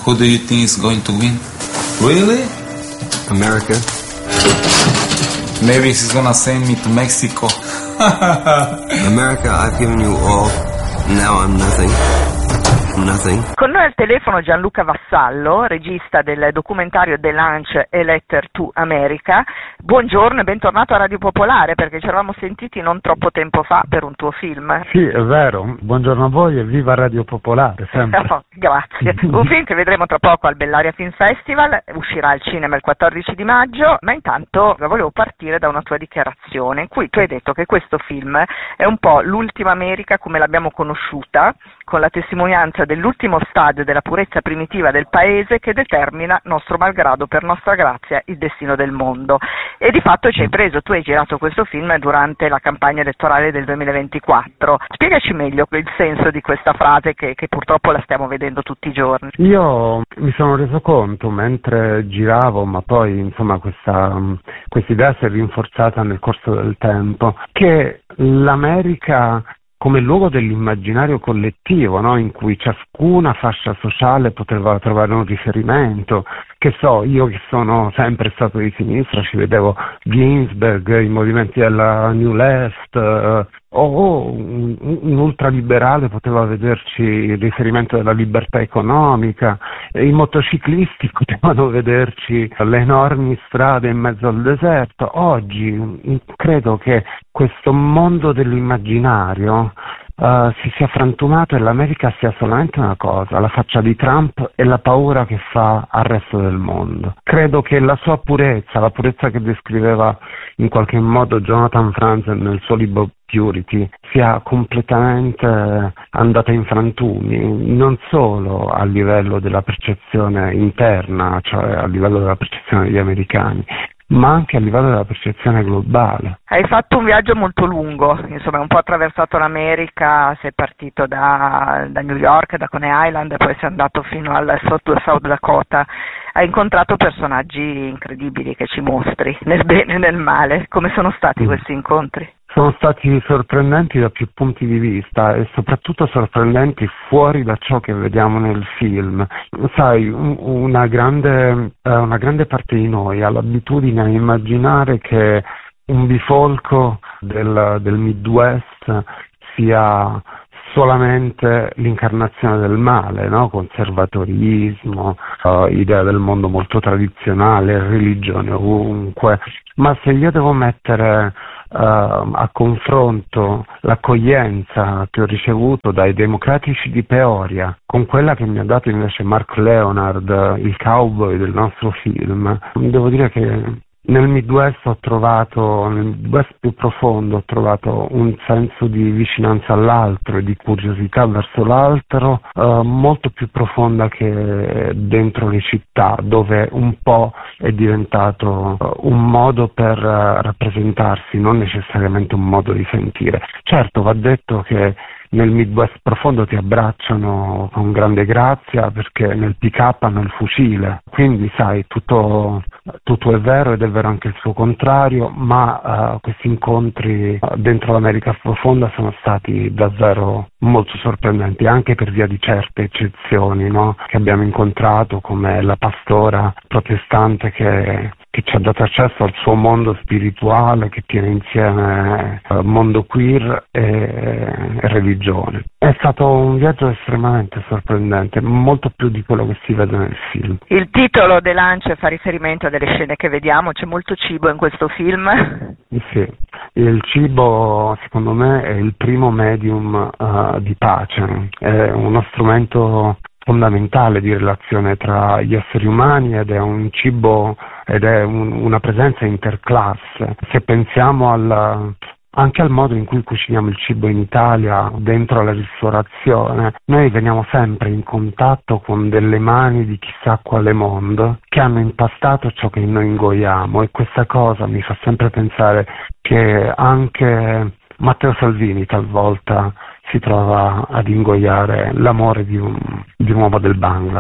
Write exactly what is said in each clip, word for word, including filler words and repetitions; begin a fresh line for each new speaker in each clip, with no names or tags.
Who do you think is going to win? Really?
America.
Maybe he's gonna send me to Mexico.
America, I've given you all. Now I'm nothing. Nothing.
Con noi al telefono Gianluca Vassallo, regista del documentario The Lunch e Letter to America. Buongiorno e bentornato a Radio Popolare, perché ci eravamo sentiti non troppo tempo fa per un tuo film.
Sì, è vero. Buongiorno a voi e viva Radio Popolare, sempre.
Oh, grazie. Un film che vedremo tra poco al Bellaria Film Festival, uscirà al cinema il quattordici di maggio, ma intanto volevo partire da una tua dichiarazione in cui tu hai detto che questo film è un po' l'ultima America come l'abbiamo conosciuta, con la testimonianza dell'ultimo stadio della purezza primitiva del paese che determina, nostro malgrado, per nostra grazia, il destino del mondo. E di fatto ci hai preso, tu hai girato questo film durante la campagna elettorale del duemilaventiquattro. Spiegaci meglio il senso di questa frase che, che purtroppo la stiamo vedendo tutti i giorni.
Io mi sono reso conto mentre giravo, ma poi insomma questa questa idea si è rinforzata nel corso del tempo, che l'America come luogo dell'immaginario collettivo, no? In cui ciascuna fascia sociale poteva trovare un riferimento. Che so, io che sono sempre stato di sinistra, ci vedevo Ginsberg, i movimenti della New Left, eh, o un, un ultraliberale poteva vederci il riferimento della libertà economica, e i motociclisti potevano vederci le enormi strade in mezzo al deserto. Oggi credo che questo mondo dell'immaginario Uh, si sia frantumato e l'America sia solamente una cosa, la faccia di Trump e la paura che fa al resto del mondo. Credo che la sua purezza, la purezza che descriveva in qualche modo Jonathan Franzen nel suo libro Purity, sia completamente andata in frantumi, non solo a livello della percezione interna, cioè a livello della percezione degli americani, ma anche a livello della percezione globale.
Hai fatto un viaggio molto lungo, insomma un po' attraversato l'America, sei partito da, da New York, da Coney Island, e poi sei andato fino al South, South Dakota. Hai incontrato personaggi incredibili che ci mostri, nel bene e nel male. Come sono stati mm. questi incontri?
Sono stati sorprendenti da più punti di vista e soprattutto sorprendenti fuori da ciò che vediamo nel film. Sai, una grande, una grande parte di noi ha l'abitudine a immaginare che un bifolco del, del Midwest sia solamente l'incarnazione del male, no? Conservatorismo, uh, idea del mondo molto tradizionale, religione ovunque. Ma se io devo mettere uh, a confronto l'accoglienza che ho ricevuto dai democratici di Peoria con quella che mi ha dato invece Mark Leonard, il cowboy del nostro film, devo dire che nel Midwest ho trovato, nel Midwest più profondo, ho trovato un senso di vicinanza all'altro e di curiosità verso l'altro eh, molto più profonda che dentro le città, dove un po' è diventato eh, un modo per eh, rappresentarsi, non necessariamente un modo di sentire. Certo, va detto che nel Midwest profondo ti abbracciano con grande grazia perché nel pick-up hanno il fucile, quindi sai, tutto, tutto è vero ed è vero anche il suo contrario, ma uh, questi incontri uh, dentro l'America profonda sono stati davvero molto sorprendenti, anche per via di certe eccezioni, no? Che abbiamo incontrato, come la pastora protestante che che ci ha dato accesso al suo mondo spirituale, che tiene insieme eh, mondo queer e, e religione. È stato un viaggio estremamente sorprendente, molto più di quello che si vede nel film.
Il titolo The Lunch fa riferimento a delle scene che vediamo, c'è molto cibo in questo film?
Sì, il cibo secondo me è il primo medium uh, di pace, è uno strumento fondamentale di relazione tra gli esseri umani ed è un cibo ed è un, una presenza interclasse. Se pensiamo al, anche al modo in cui cuciniamo il cibo in Italia, dentro la ristorazione, noi veniamo sempre in contatto con delle mani di chissà quale mondo che hanno impastato ciò che noi ingoiamo, e questa cosa mi fa sempre pensare che anche Matteo Salvini talvolta si trova ad ingoiare l'amore di un, di un uomo del Bangladesh.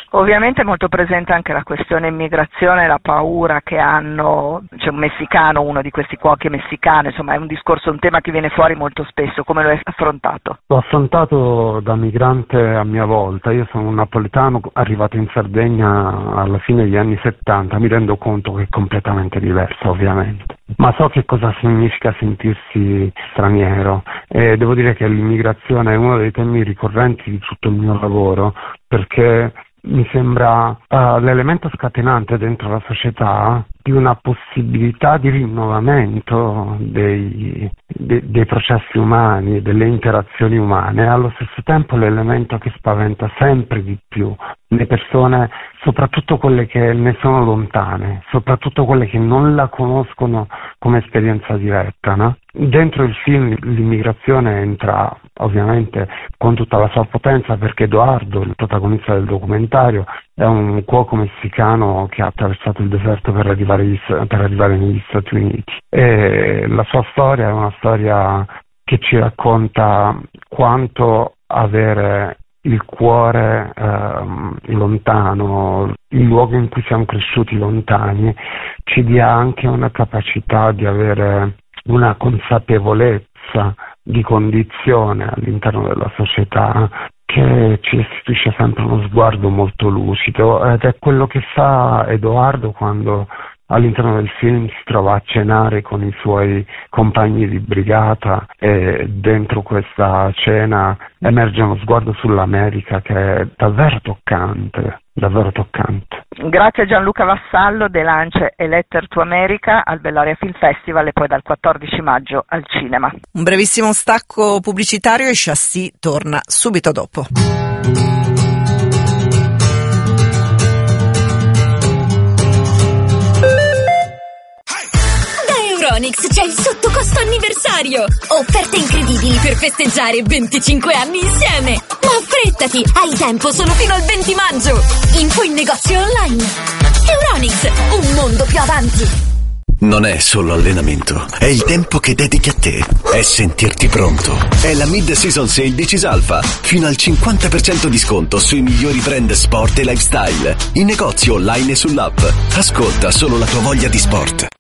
Ovviamente è molto presente anche la questione immigrazione, la paura che hanno, c'è un messicano, uno di questi cuochi messicani, insomma è un discorso, un tema che viene fuori molto spesso. Come lo hai affrontato?
L'ho affrontato da migrante a mia volta. Io sono un napoletano arrivato in Sardegna alla fine degli anni settanta, mi rendo conto che è completamente diverso ovviamente, ma so che cosa significa sentirsi straniero e devo dire che l'immigrazione è uno dei temi ricorrenti di tutto il mio lavoro, perché mi sembra uh, l'elemento scatenante dentro la società di una possibilità di rinnovamento dei, de, dei processi umani, delle interazioni umane, e allo stesso tempo l'elemento che spaventa sempre di più le persone, soprattutto quelle che ne sono lontane, soprattutto quelle che non la conoscono come esperienza diretta, no? Dentro il film l'immigrazione entra ovviamente con tutta la sua potenza, perché Edoardo, il protagonista del documentario, è un cuoco messicano che ha attraversato il deserto per arrivare, per arrivare negli Stati Uniti, e la sua storia è una storia che ci racconta quanto avere il cuore ehm, lontano, il luogo in cui siamo cresciuti lontani, ci dia anche una capacità di avere una consapevolezza di condizione all'interno della società che ci restituisce sempre uno sguardo molto lucido, ed è quello che fa Edoardo quando all'interno del film si trova a cenare con i suoi compagni di brigata, e dentro questa cena emerge uno sguardo sull'America che è davvero toccante, davvero toccante.
Grazie a Gianluca Vassallo, The Lunch e Letter to America al Bellaria Film Festival e poi dal quattordici maggio al cinema.
Un brevissimo stacco pubblicitario e Chassis torna subito dopo.
Euronics c'è il sottocosto anniversario! Offerte incredibili per festeggiare venticinque anni insieme! Ma affrettati! Hai tempo solo fino al venti maggio! Info in negozio online! Euronics, un mondo più avanti!
Non è solo allenamento, è il tempo che dedichi a te, è sentirti pronto. È la Mid-Season Sale di Cisalfa, fino al cinquanta per cento di sconto sui migliori brand sport e lifestyle, in negozio online e sull'app. Ascolta solo la tua voglia di sport.